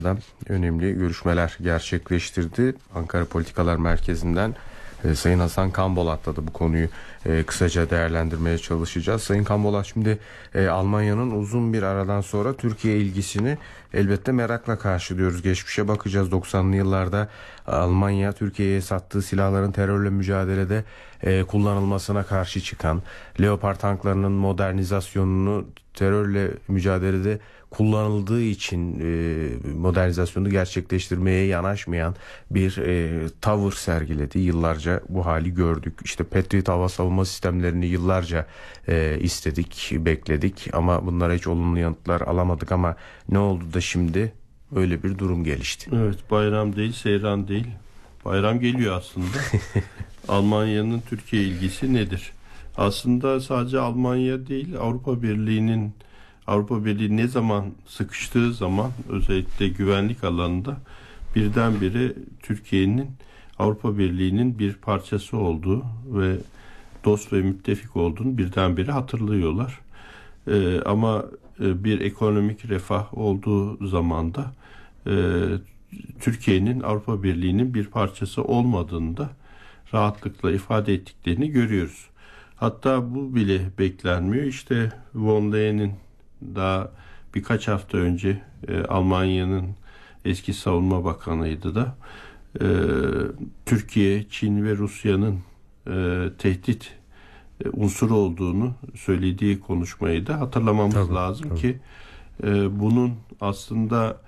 önemli görüşmeler gerçekleştirdi. Ankara Politikalar Merkezi'nden Sayın Hasan Kambolat'la da bu konuyu kısaca değerlendirmeye çalışacağız. Sayın Kambolat, şimdi Almanya'nın uzun bir aradan sonra Türkiye ilgisini elbette merakla karşılıyoruz. Geçmişe bakacağız. 90'lı yıllarda Almanya Türkiye'ye sattığı silahların terörle mücadelede kullanılmasına karşı çıkan, Leopard tanklarının modernizasyonunu terörle mücadelede kullanıldığı için modernizasyonu gerçekleştirmeye yanaşmayan bir tavır sergiledi. Yıllarca bu hali gördük. İşte Patriot hava savunma sistemlerini yıllarca istedik, bekledik ama bunlara hiç olumlu yanıtlar alamadık. Ama ne oldu da şimdi öyle bir durum gelişti? Evet, bayram değil, seyran değil. Bayram geliyor aslında. Almanya'nın Türkiye ilgisi nedir? Aslında sadece Almanya değil, Avrupa Birliği ne zaman sıkıştığı zaman, özellikle güvenlik alanında birdenbire Türkiye'nin Avrupa Birliği'nin bir parçası olduğu ve dost ve müttefik olduğunu birdenbire hatırlıyorlar. Ama bir ekonomik refah olduğu zaman da Türkiye'nin Avrupa Birliği'nin bir parçası olmadığını da rahatlıkla ifade ettiklerini görüyoruz. Hatta bu bile beklenmiyor. İşte von Leyen'in daha birkaç hafta önce Almanya'nın eski savunma bakanıydı da Türkiye, Çin ve Rusya'nın tehdit unsuru olduğunu söylediği konuşmayı da hatırlamamız lazım ki bunun aslında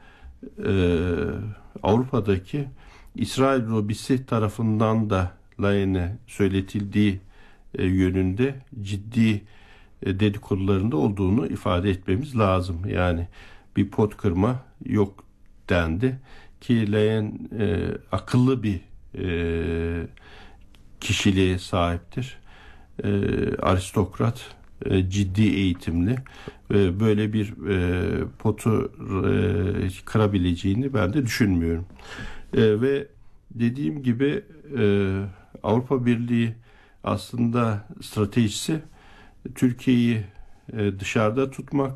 Avrupa'daki İsrail lobisi tarafından da Leyen'e söyletildiği yönünde ciddi dedikodularında olduğunu ifade etmemiz lazım. Yani bir pot kırma yok dendi ki Leyen akıllı bir kişiliğe sahiptir. Aristokrat, ciddi eğitimli, böyle bir potu kırabileceğini ben de düşünmüyorum. Ve dediğim gibi Avrupa Birliği aslında stratejisi Türkiye'yi dışarıda tutmak,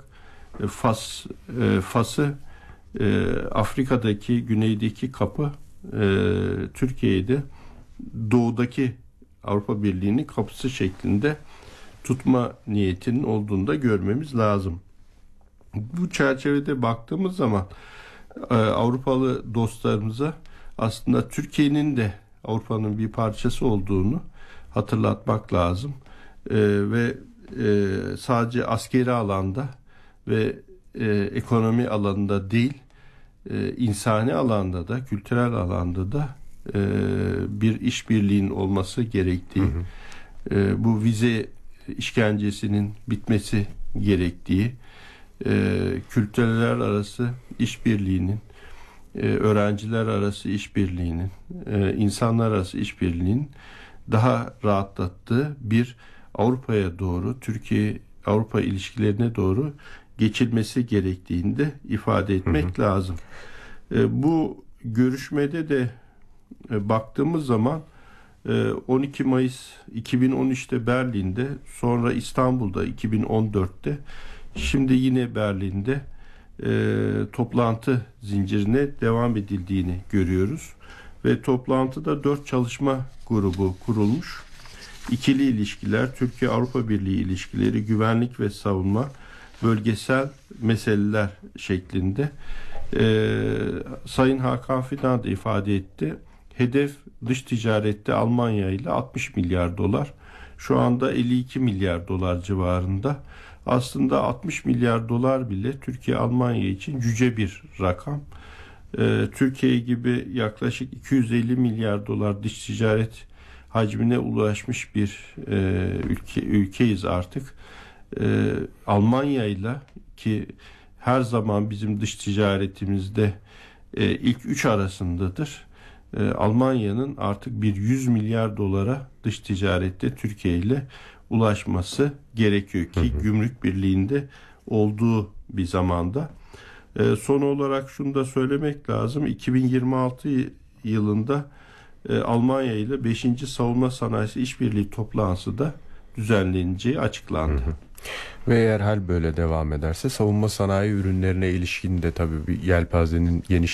Fas'ı Afrika'daki güneydeki kapı, Türkiye'de doğudaki Avrupa Birliği'nin kapısı şeklinde tutma niyetinin olduğunu da görmemiz lazım. Bu çerçevede baktığımız zaman Avrupalı dostlarımıza aslında Türkiye'nin de Avrupa'nın bir parçası olduğunu hatırlatmak lazım. Ve sadece askeri alanda ve ekonomi alanında değil, insani alanda da, kültürel alanda da bir işbirliğinin olması gerektiği, bu vize işkencesinin bitmesi gerektiği, kültürler arası işbirliğinin, öğrenciler arası işbirliğinin, insanlar arası işbirliğinin daha rahatlattığı bir Avrupa'ya doğru, Türkiye-Avrupa ilişkilerine doğru geçilmesi gerektiğini de ifade etmek lazım. Bu görüşmede de baktığımız zaman 12 Mayıs 2013'te Berlin'de, sonra İstanbul'da 2014'te, şimdi yine Berlin'de toplantı zincirine devam edildiğini görüyoruz. Ve toplantıda 4 çalışma grubu kurulmuş. İkili ilişkiler, Türkiye-Avrupa Birliği ilişkileri, güvenlik ve savunma, bölgesel meseleler şeklinde. Sayın Hakan Fidan da ifade etti. Hedef dış ticarette Almanya ile 60 milyar dolar. Şu anda 52 milyar dolar civarında. Aslında 60 milyar dolar bile Türkiye-Almanya için cüce bir rakam. Türkiye gibi yaklaşık 250 milyar dolar dış ticaret hacmine ulaşmış bir ülkeyiz artık. Almanya ile, ki her zaman bizim dış ticaretimizde ilk 3 arasındadır. Almanya'nın artık bir 100 milyar dolara dış ticarette Türkiye ile ulaşması gerekiyor ki gümrük birliğinde olduğu bir zamanda. Son olarak şunu da söylemek lazım. 2026 yılında Almanya ile 5. Savunma Sanayisi İşbirliği toplantısı da düzenleneceği açıklandı. Ve eğer hal böyle devam ederse savunma sanayi ürünlerine ilişkin de tabii bir yelpazenin geniş